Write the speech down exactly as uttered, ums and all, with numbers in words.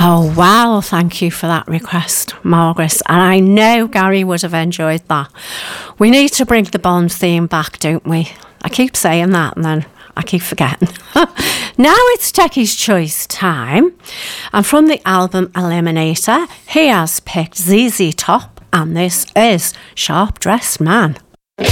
Oh, wow, thank you for that request, Margaret. And I know Gary would have enjoyed that. We need to bring the Bond theme back, don't we? I keep saying that and then I keep forgetting. Now it's Techie's Choice time. And from the album Eliminator, he has picked Z Z Top, and this is Sharp Dressed Man.